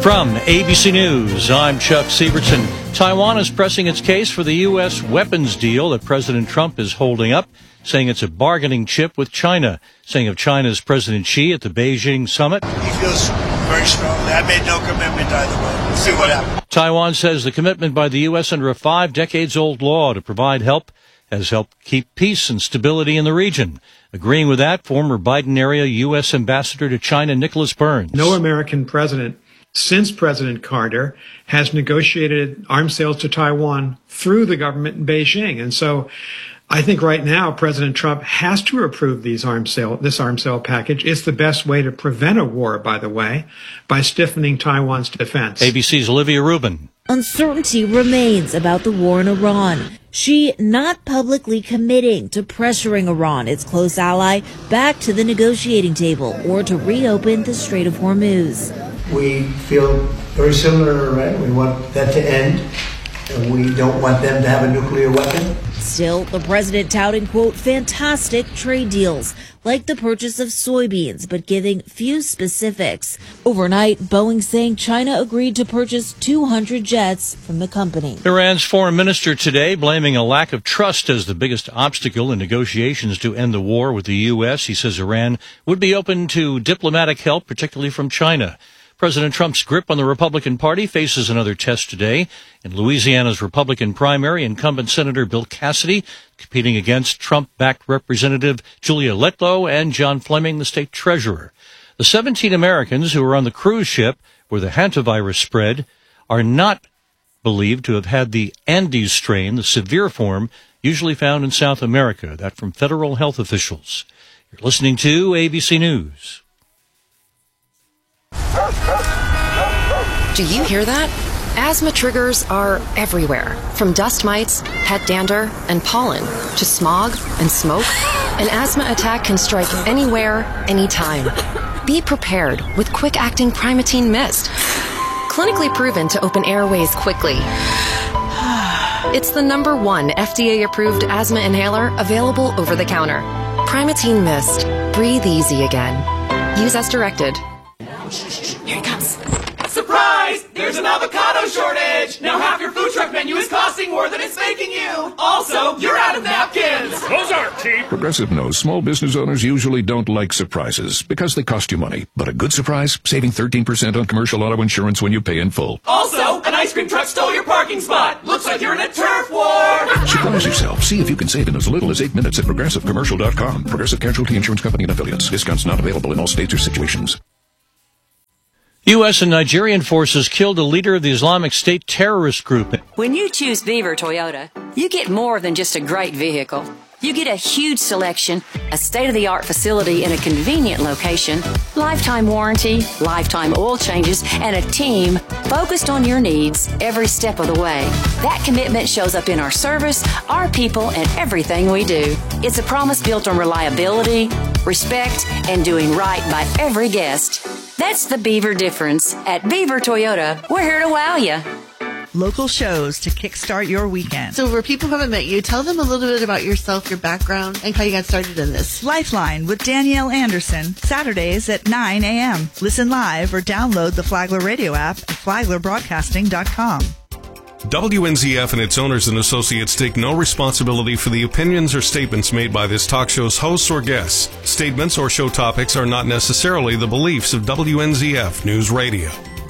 From ABC News, I'm Chuck Sievertson. Taiwan is pressing its case for the U.S. weapons deal that President Trump is holding up, saying it's a bargaining chip with China. Saying of China's President Xi at the Beijing summit, he feels very strongly. I made no commitment either way. We'll see what happens. Taiwan says the commitment by the U.S. under a 5-decades-old law to provide help has helped keep peace and stability in the region. Agreeing with that, former Biden-era U.S. Ambassador to China Nicholas Burns. No American president since President Carter has negotiated arms sales to Taiwan through the government in Beijing. And so I think right now President Trump has to approve this arms sale package. It's the best way to prevent a war, by the way, by stiffening Taiwan's defense. ABC's Olivia Rubin. Uncertainty remains about the war in Iran. Xi not publicly committing to pressuring Iran, its close ally, back to the negotiating table or to reopen the Strait of Hormuz. We feel very similar to Iran. We want that to end, and we don't want them to have a nuclear weapon. Still, the president touting, quote, fantastic trade deals, like the purchase of soybeans, but giving few specifics. Overnight, Boeing saying China agreed to purchase 200 jets from the company. Iran's foreign minister today blaming a lack of trust as the biggest obstacle in negotiations to end the war with the U.S. He says Iran would be open to diplomatic help, particularly from China. President Trump's grip on the Republican Party faces another test today. In Louisiana's Republican primary, incumbent Senator Bill Cassidy competing against Trump-backed Representative Julia Letlow and John Fleming, the state treasurer. The 17 Americans who were on the cruise ship where the hantavirus spread are not believed to have had the Andes strain, the severe form usually found in South America. That from federal health officials. You're listening to ABC News. Do you hear that? Asthma triggers are everywhere, from dust mites, pet dander, and pollen, to smog and smoke. An asthma attack can strike anywhere, anytime. Be prepared with quick-acting Primatene Mist. Clinically proven to open airways quickly. It's the #1 FDA-approved asthma inhaler available over the counter. Primatene Mist. Breathe easy again. Use as directed. Here it comes. Surprise! There's an avocado shortage! Now half your food truck menu is costing more than it's making you! Also, you're out of napkins! Those aren't cheap! Progressive knows small business owners usually don't like surprises because they cost you money. But a good surprise? Saving 13% on commercial auto insurance when you pay in full. Also, an ice cream truck stole your parking spot! Looks like you're in a turf war! Surprise yourself. See if you can save in as little as 8 minutes at ProgressiveCommercial.com. Progressive Casualty Insurance Company and Affiliates. Discounts not available in all states or situations. U.S. and Nigerian forces killed a leader of the Islamic State terrorist group. When you choose Beaver Toyota, you get more than just a great vehicle. You get a huge selection, a state-of-the-art facility in a convenient location, lifetime warranty, lifetime oil changes, and a team focused on your needs every step of the way. That commitment shows up in our service, our people, and everything we do. It's a promise built on reliability, respect, and doing right by every guest. That's the Beaver difference. At Beaver Toyota, we're here to wow you. Local shows to kickstart your weekend. So for people who haven't met you, tell them a little bit about yourself, your background, and how you got started in this. Lifeline with Danielle Anderson, Saturdays at 9 a.m. Listen live or download the Flagler radio app at flaglerbroadcasting.com. WNZF and its owners and associates take no responsibility for the opinions or statements made by this talk show's hosts or guests. Statements or show topics are not necessarily the beliefs of WNZF News Radio.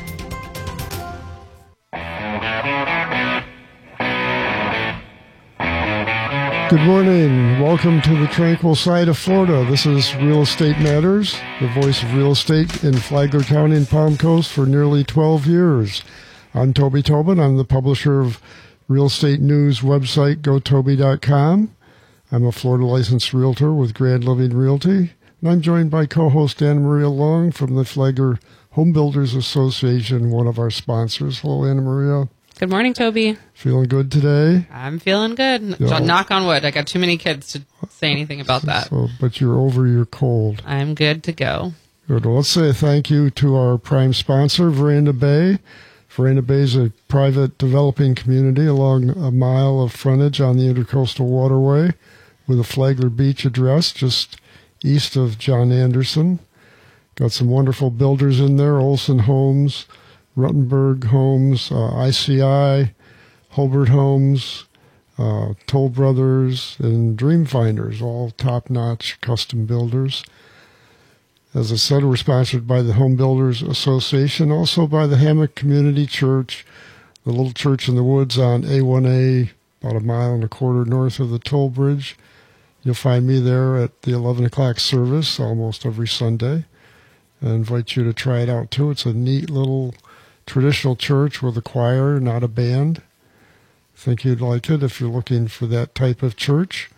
Good morning. Welcome to the tranquil side of Florida. This is Real Estate Matters, the voice of real estate in Flagler County and Palm Coast for nearly 12 years. I'm Toby Tobin. I'm the publisher of real estate news website, gotoby.com. I'm a Florida licensed realtor with Grand Living Realty, and I'm joined by co-host Anna Maria Long from the Flagler Home Builders Association, one of our sponsors. Hello, Anna Maria. Good morning, Toby. Feeling good today? I'm feeling good. Yeah. Knock on wood. I got too many kids to say anything about that. But you're over your cold. I'm good to go. Good. Well, let's say a thank you to our prime sponsor, Veranda Bay. Veranda Bay is a private developing community along a mile of frontage on the Intercoastal Waterway with a Flagler Beach address just east of John Anderson. Got some wonderful builders in there, Olson Homes, Ruttenberg Homes, ICI, Hobart Homes, Toll Brothers, and Dreamfinders, all top-notch custom builders. As I said, we're sponsored by the Home Builders Association, also by the Hammock Community Church, the little church in the woods on A1A, about a mile and a quarter north of the toll bridge. You'll find me there at the 11 o'clock service almost every Sunday. I invite you to try it out, too. It's a neat little traditional church with a choir, not a band. I think you'd like it if you're looking for that type of church.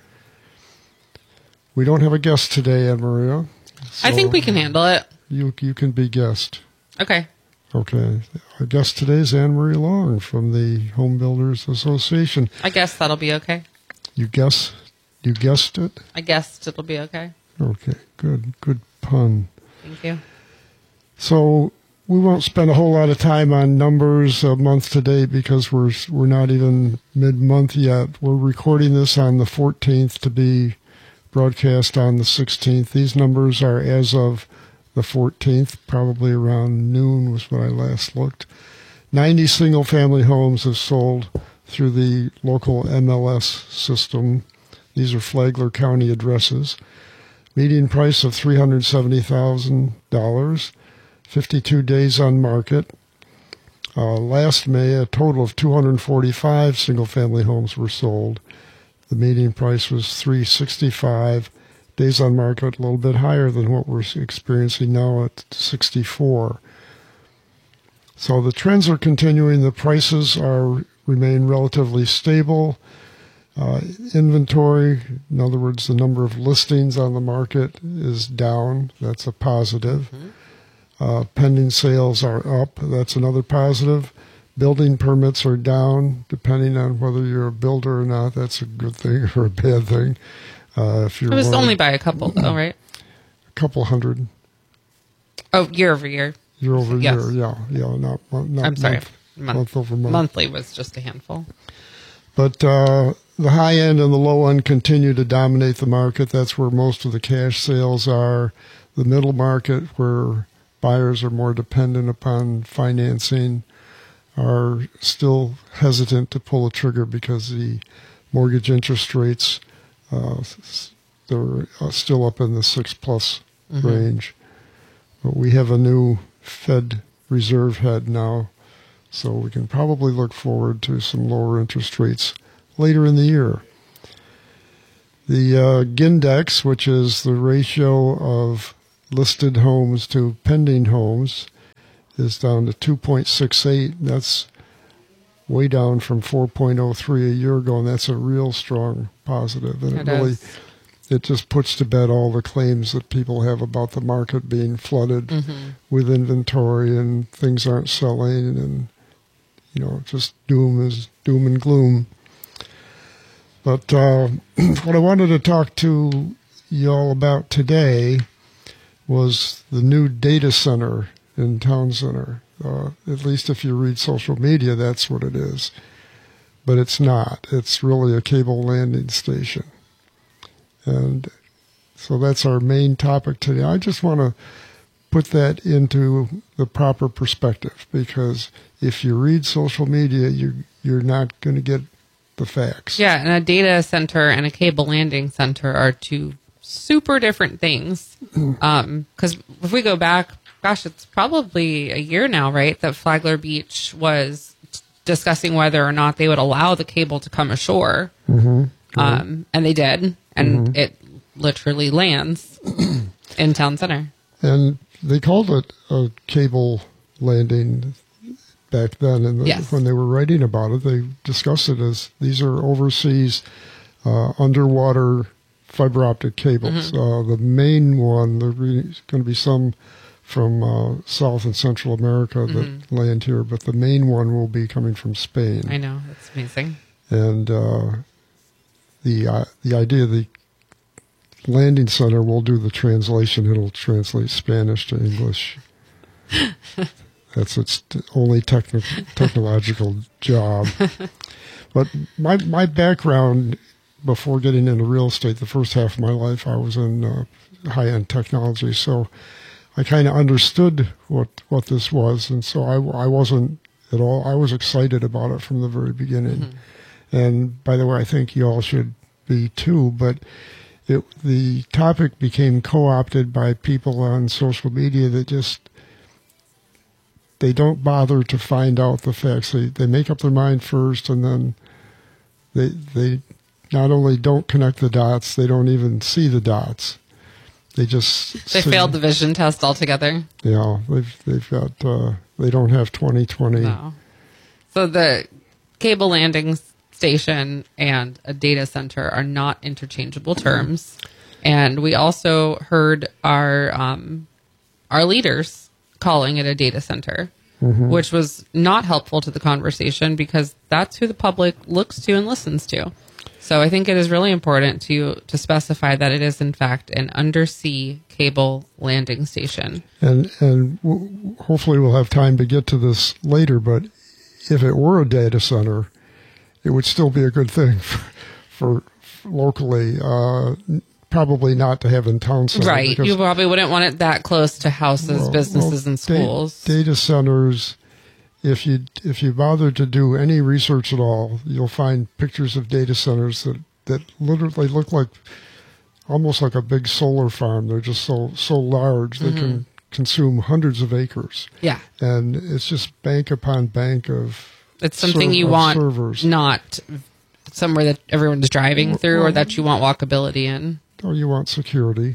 We don't have a guest today, Anne Maria. So I think we can handle it. You can be guest. Okay. Okay. Our guest today is Anne Marie Long from the Home Builders Association. I guess that'll be okay. You guessed it? I guessed it'll be okay. Okay. Good pun. Thank you. So we won't spend a whole lot of time on numbers month to date because we're not even mid-month yet. We're recording this on the 14th to be broadcast on the 16th. These numbers are as of the 14th, probably around noon was when I last looked. 90 single-family homes have sold through the local MLS system. These are Flagler County addresses. Median price of $370,000, 52 days on market. Last May, a total of 245 single-family homes were sold. The median price was $365. Days on market a little bit higher than what we're experiencing now at 64. So the trends are continuing. The prices remain relatively stable. Inventory, in other words, the number of listings on the market is down. That's a positive. Pending sales are up. That's another positive. Building permits are down, depending on whether you're a builder or not. That's a good thing or a bad thing. If you're it was only by a couple, though, right? A couple hundred. Oh, year over year. Year over yes. year, yeah. Not I'm sorry. Month over month. Monthly was just a handful. But the high end and the low end continue to dominate the market. That's where most of the cash sales are. The middle market, where buyers are more dependent upon financing, are still hesitant to pull a trigger because the mortgage interest rates, they're still up in the 6+ range. But we have a new Fed Reserve head now, so we can probably look forward to some lower interest rates later in the year. The Gindex, which is the ratio of listed homes to pending homes, is down to 2.68. That's way down from 4.03 a year ago, and that's a real strong positive. And it just puts to bed all the claims that people have about the market being flooded with inventory and things aren't selling, and just doom and gloom. But what I wanted to talk to you all about today was the new data center in Town Center. At least if you read social media, that's what it is. But it's not. It's really a cable landing station. And so that's our main topic today. I just want to put that into the proper perspective, because if you read social media, you're not going to get the facts. Yeah, and a data center and a cable landing center are two super different things. Because if we go back, gosh, it's probably a year now, right, that Flagler Beach was discussing whether or not they would allow the cable to come ashore. And they did, and it literally lands in Town Center. And they called it a cable landing back then, and when they were writing about it, they discussed it as these are overseas underwater fiber optic cables. The main one, there's going to be some from South and Central America that land here, but the main one will be coming from Spain. I know, that's amazing. And the idea of the landing center will do the translation. It'll translate Spanish to English. That's its only technological job. But my background before getting into real estate, the first half of my life, I was in high-end technology. So I kind of understood what this was, and so I wasn't at all. I was excited about it from the very beginning. Mm-hmm. And by the way, I think you all should be too. But the topic became co-opted by people on social media that just they don't bother to find out the facts. They make up their mind first, and then they not only don't connect the dots, they don't even see the dots. They failed the vision test altogether. Yeah, they've got they don't have 20/20. No. So the cable landing station and a data center are not interchangeable terms, and we also heard our leaders calling it a data center, which was not helpful to the conversation because that's who the public looks to and listens to. So I think it is really important to specify that it is, in fact, an undersea cable landing station. And hopefully we'll have time to get to this later, but if it were a data center, it would still be a good thing for locally, probably not to have in town center. Right. You probably wouldn't want it that close to houses, businesses, and schools. Data centers... If you bother to do any research at all, you'll find pictures of data centers that literally look like almost like a big solar farm. They're just so large they can consume hundreds of acres. Yeah, and it's just bank upon bank of. It's something you want, servers. Not somewhere that everyone's driving through or that you want walkability in. Or you want security.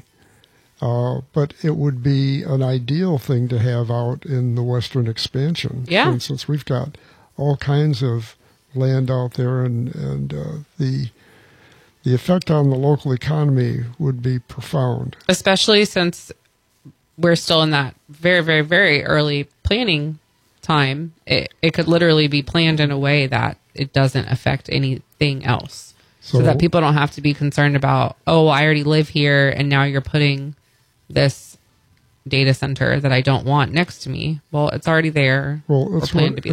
But it would be an ideal thing to have out in the Western expansion. Yeah. For instance, we've got all kinds of land out there, and the effect on the local economy would be profound. Especially since we're still in that very, very, very early planning time. It could literally be planned in a way that it doesn't affect anything else. So that people don't have to be concerned about, oh, I already live here, and now you're putting this data center that I don't want next to me. Well, it's already there. Well, it's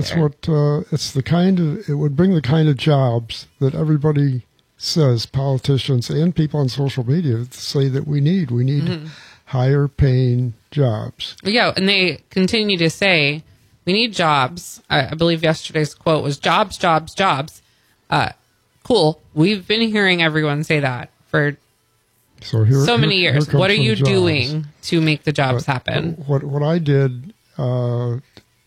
it would bring the kind of jobs that everybody says, politicians and people on social media say that we need. We need higher paying jobs. Yeah, and they continue to say we need jobs. I believe yesterday's quote was jobs, jobs, jobs. Cool. We've been hearing everyone say that for so many years. What are you doing to make the jobs happen? What I did, I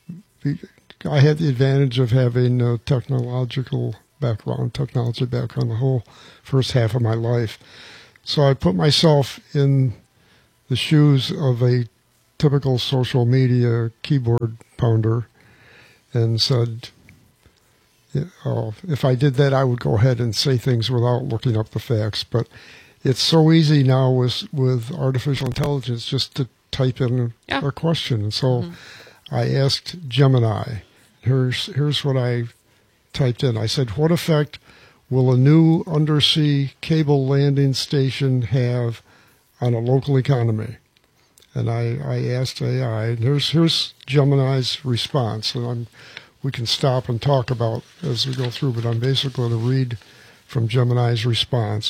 had the advantage of having a technology background the whole first half of my life. So I put myself in the shoes of a typical social media keyboard pounder and said, if I did that, I would go ahead and say things without looking up the facts. But it's so easy now with artificial intelligence just to type in a question. And so I asked Gemini. Here's what I typed in. I said, what effect will a new undersea cable landing station have on a local economy? And I asked AI, and here's Gemini's response. And we can stop and talk about as we go through, but I'm basically going to read from Gemini's response.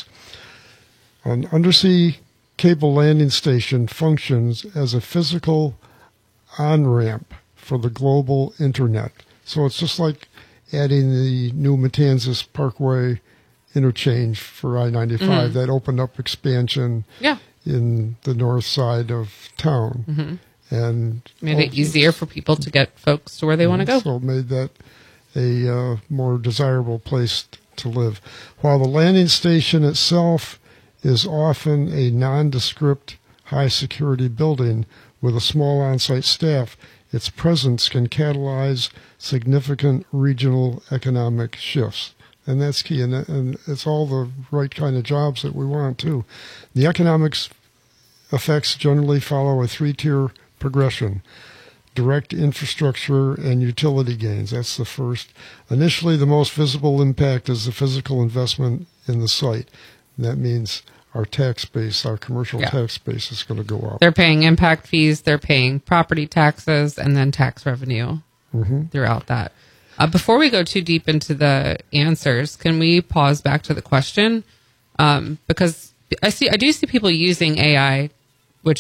An undersea cable landing station functions as a physical on-ramp for the global internet. So it's just like adding the new Matanzas Parkway interchange for I-95 that opened up expansion in the north side of town. And made it easier for people to get folks to where they want to go. So it made that a more desirable place to live. While the landing station itself is often a nondescript, high-security building with a small on-site staff, its presence can catalyze significant regional economic shifts. And that's key, and it's all the right kind of jobs that we want, too. The economics effects generally follow a three-tier progression: direct infrastructure and utility gains. That's the first. Initially, the most visible impact is the physical investment in the site. And that means our tax base, our commercial tax base is going to go up. They're paying impact fees, they're paying property taxes, and then tax revenue throughout that. Before we go too deep into the answers, can we pause back to the question? Because I do see people using AI, which is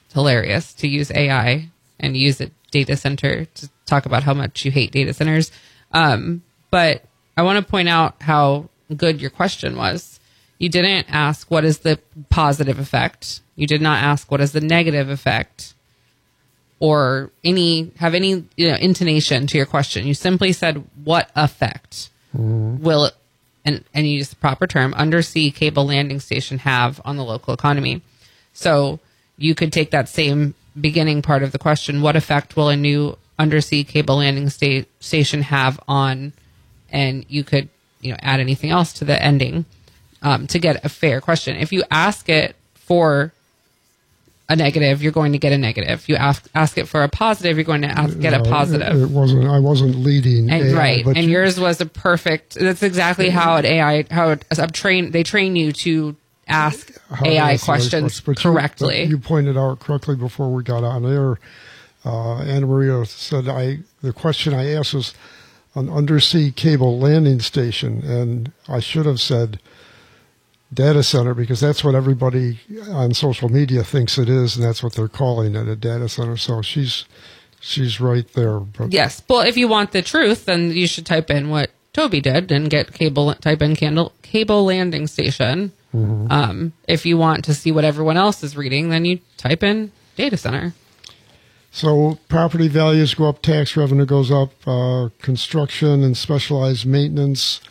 hilarious to use AI and use a data center to talk about how much you hate data centers. But I want to point out how good your question was. You didn't ask what is the positive effect. You did not ask what is the negative effect, or have any intonation to your question. You simply said what effect will it, and you used the proper term, undersea cable landing station have on the local economy. So you could take that same beginning part of the question, what effect will a new undersea cable landing station have on, and you could add anything else to the ending to get a fair question. If you ask it for a negative, you're going to get a negative. You ask it for a positive, you're going to get a positive. I wasn't leading and, AI, right, and yours was a perfect. That's exactly how they train you to ask AI questions correctly. You pointed out correctly before we got on air. Anna Maria said the question I asked was an undersea cable landing station, and I should have said data center, because that's what everybody on social media thinks it is, and that's what they're calling it, a data center. So she's right there. But yes. Well, if you want the truth, then you should type in what Toby did and type in cable landing station. Mm-hmm. If you want to see what everyone else is reading, then you type in data center. So property values go up, tax revenue goes up, construction and specialized maintenance.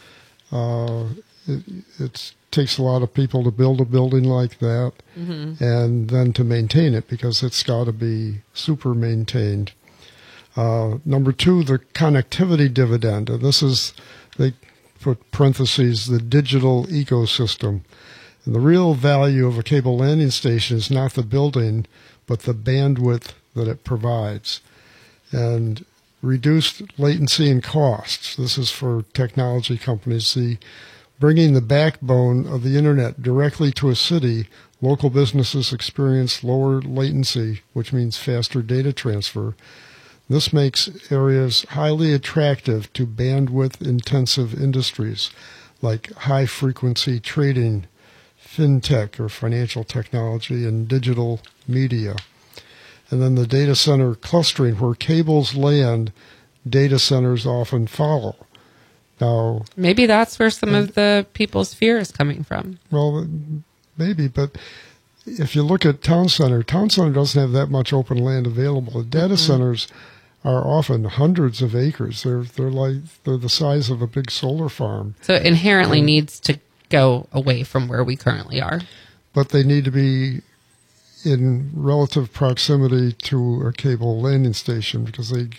It takes a lot of people to build a building like that, and then to maintain it, because it's got to be super maintained. Number 2, the connectivity dividend. And this is, they put parentheses, the digital ecosystem. And the real value of a cable landing station is not the building, but the bandwidth that it provides. And reduced latency and costs. This is for technology companies. Bringing the backbone of the internet directly to a city, local businesses experience lower latency, which means faster data transfer. This makes areas highly attractive to bandwidth-intensive industries like high-frequency trading, fintech or financial technology, and digital media. And then the data center clustering, where cables land, data centers often follow. Now, maybe that's where some of the people's fear is coming from. Well, maybe, but if you look at town center doesn't have that much open land available. The data centers are often hundreds of acres. They're the size of a big solar farm. So it inherently needs to go away from where we currently are. But they need to be in relative proximity to a cable landing station, because